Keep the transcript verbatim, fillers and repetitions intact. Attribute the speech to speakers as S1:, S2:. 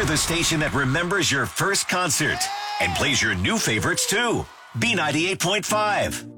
S1: We're the station that remembers your first concert and plays your new favorites too. B ninety-eight point five.